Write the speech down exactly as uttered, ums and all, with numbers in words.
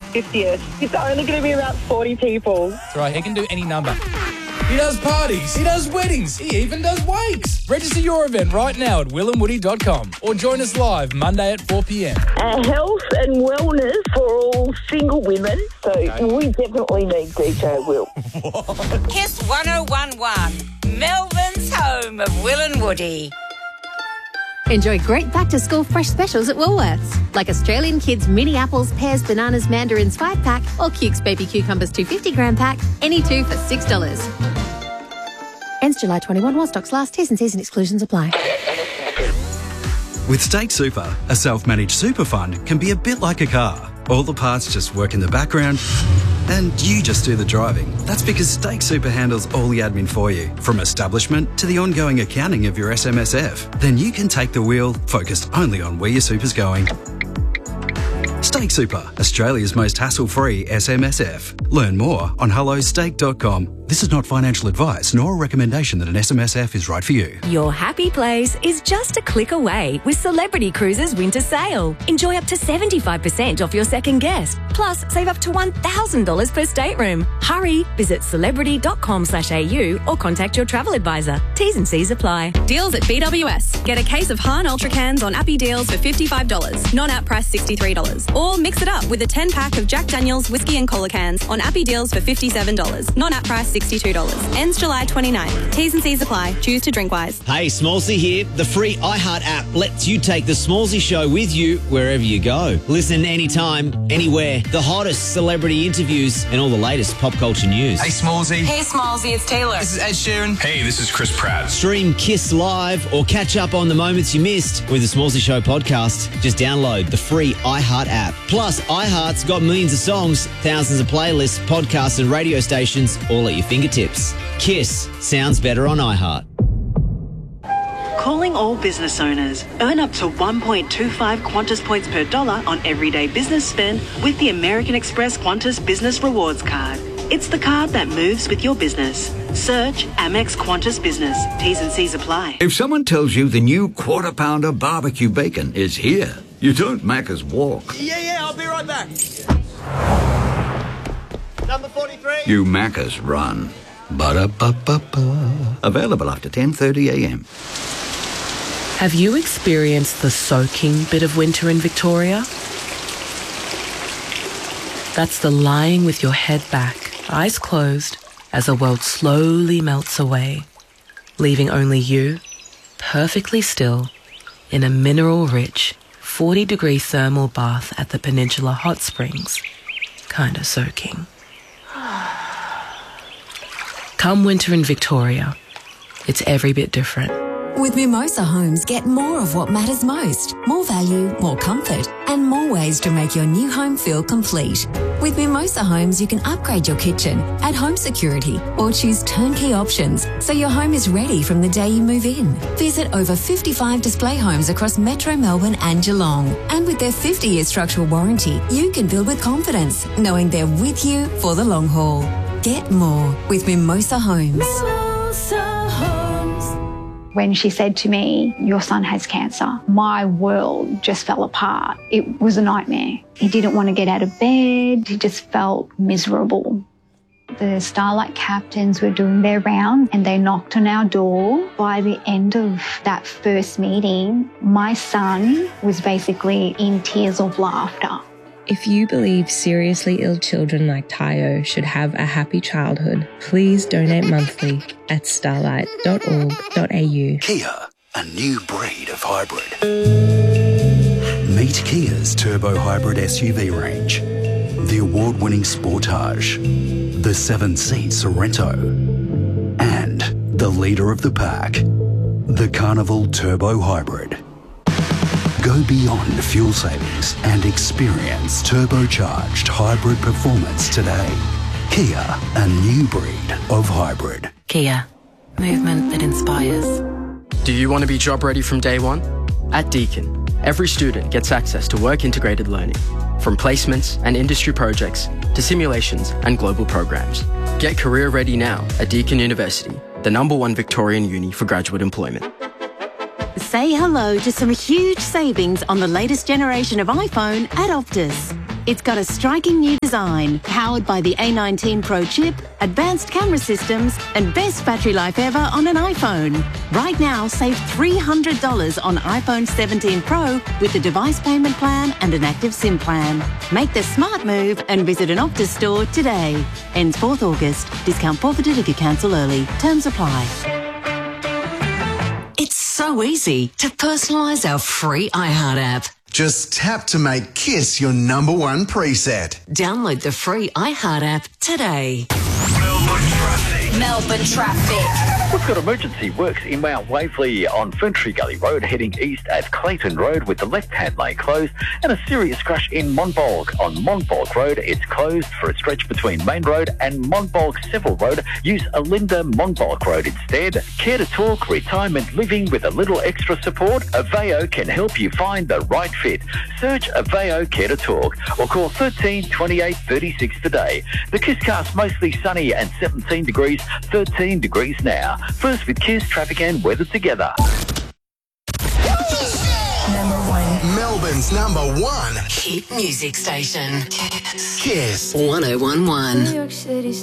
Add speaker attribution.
Speaker 1: fiftieth. It's only going to be about forty people.
Speaker 2: That's right, he can do any number. He does parties, he does weddings, he even does wakes. Register your event right now at will and woody dot com or join us live Monday at four p m.
Speaker 1: Uh, health and wellness for all single women. So okay. We definitely need D J Will.
Speaker 3: Kiss one oh one point one, Melbourne's home of Will and Woody.
Speaker 4: Enjoy great back-to-school fresh specials at Woolworths, like Australian Kids mini apples, pears, bananas, mandarins five pack or Cukes baby cucumbers two hundred fifty gram pack, any two for six dollars. Ends July twenty-first while stocks last. T's and C's and exclusions apply.
Speaker 5: With Stake Super, a self-managed super fund can be a bit like a car. All the parts just work in the background and you just do the driving. That's because Stake Super handles all the admin for you, from establishment to the ongoing accounting of your S M S F. Then you can take the wheel, focused only on where your super's going. Stake Super, Australia's most hassle-free S M S F. Learn more on hello stake dot com. This is not financial advice nor a recommendation that an S M S F is right for you.
Speaker 6: Your happy place is just a click away with Celebrity Cruises Winter Sale. Enjoy up to seventy-five percent off your second guest. Plus, save up to one thousand dollars per stateroom. Hurry, visit celebrity dot com slash a u or contact your travel advisor. T's and C's apply.
Speaker 7: Deals at B W S. Get a case of Hahn Ultra Cans on Appy Deals for fifty-five dollars. Non-app price sixty-three dollars. Or mix it up with a ten pack of Jack Daniel's Whiskey and Cola cans on Appy Deals for fifty-seven dollars. Non-app price sixty-two dollars. Ends July twenty-ninth. T's and C's apply. Choose to drink wise.
Speaker 8: Hey, Smallsy here. The free iHeart app lets you take the Smallsy show with you wherever you go. Listen anytime, anywhere. The hottest celebrity interviews and all the latest pop culture news.
Speaker 9: Hey, Smallsy.
Speaker 10: Hey, Smallsy, it's Taylor.
Speaker 9: This is Ed Sheeran.
Speaker 11: Hey, this is Chris Pratt.
Speaker 8: Stream Kiss Live or catch up on the moments you missed with the Smallsy Show podcast. Just download the free iHeart app. Plus, iHeart's got millions of songs, thousands of playlists, podcasts and radio stations all at your fingertips. Kiss sounds better on iHeart.
Speaker 12: Calling all business owners. Earn up to one point two five Qantas points per dollar on everyday business spend with the American Express Qantas Business Rewards Card. It's the card that moves with your business. Search Amex Qantas Business. T's and C's apply.
Speaker 13: If someone tells you the new Quarter Pounder barbecue bacon is here, you don't Macca's walk.
Speaker 14: Yeah, yeah, I'll be right back. Number forty-three.
Speaker 13: You Macca's run. Ba-da-ba-ba-ba. Available after ten thirty a m.
Speaker 15: Have you experienced the soaking bit of winter in Victoria? That's the lying with your head back, eyes closed, as the world slowly melts away, leaving only you, perfectly still, in a mineral-rich, forty-degree thermal bath at the Peninsula Hot Springs, kinda soaking. Come winter in Victoria, it's every bit different.
Speaker 16: With Mimosa Homes, get more of what matters most. More value, more comfort, and more ways to make your new home feel complete. With Mimosa Homes, you can upgrade your kitchen, add home security, or choose turnkey options so your home is ready from the day you move in. Visit over fifty-five display homes across Metro Melbourne and Geelong. And with their fifty-year structural warranty, you can build with confidence, knowing they're with you for the long haul. Get more with Mimosa Homes. Mimosa Homes.
Speaker 17: When she said to me, your son has cancer, my world just fell apart. It was a nightmare. He didn't want to get out of bed. He just felt miserable. The Starlight captains were doing their round and they knocked on our door. By the end of that first meeting, my son was basically in tears of laughter.
Speaker 18: If you believe seriously ill children like Tayo should have a happy childhood, please donate monthly at starlight dot org dot a u.
Speaker 5: Kia, a new breed of hybrid. Meet Kia's turbo hybrid S U V range. The award-winning Sportage, the seven-seat Sorento, and the leader of the pack, the Carnival Turbo Hybrid. Go beyond fuel savings and experience turbocharged hybrid performance today. Kia, a new breed of hybrid.
Speaker 19: Kia, movement that inspires.
Speaker 20: Do you want to be job ready from day one? At Deakin, every student gets access to work-integrated learning, from placements and industry projects to simulations and global programs. Get career ready now at Deakin University, the number one Victorian uni for graduate employment.
Speaker 6: Say hello to some huge savings on the latest generation of iPhone at Optus.
Speaker 9: It's got a striking new design, powered by the A nineteen Pro chip, advanced camera systems, and best battery life ever on an iPhone. Right now, save three hundred dollars on iPhone seventeen Pro with the device payment plan and an active SIM plan. Make the smart move and visit an Optus store today. Ends fourth August. Discount forfeited if you cancel early. Terms apply.
Speaker 10: It's so easy to personalise our free iHeart app.
Speaker 11: Just tap to make Kiss your number one preset.
Speaker 10: Download the free iHeart app today.
Speaker 21: Melbourne traffic. We've got emergency works in Mount Waverley on Ferntree Gully Road, heading east at Clayton Road with the left-hand lane closed, and a serious crash in Monbulk. On Monbulk Road, it's closed for a stretch between Main Road and Monbulk Seville Road. Use Alinda Monbulk Road instead. Care to talk retirement living with a little extra support? Aveo can help you find the right fit. Search Aveo Care to Talk or call thirteen twenty-eight thirty-six today. The Kisscast mostly sunny and seventeen degrees, thirteen degrees now. First with Kiss, traffic and weather together.
Speaker 11: Number one. Melbourne's number one
Speaker 10: hit music station.
Speaker 11: Kiss.
Speaker 10: one oh one one.
Speaker 22: New York City.